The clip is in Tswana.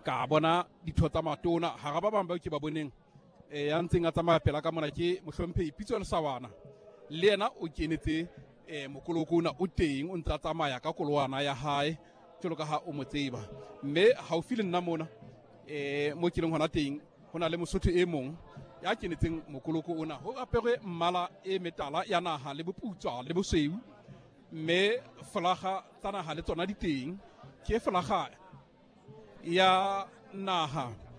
ka bona ditho tsa matona ha ba bang ba ke ba boneng ya ntseng a tsamaya pela ka mona ke mohlomphehi Pitso Lesawana le yena o kenetse mokoloko ona o teng o ntse a tsamaya ka kolowana ya hae jwalo ka ha o mo tseba mme haufi le nna mona mo ke leng hona teng ho na le Mosotho e mong ya kenetseng mokoloko ona ho aperwe mmala e metala ya naha le boputswa le bosweu mme flaga tsa naha le tsona di teng ke flaga ya naha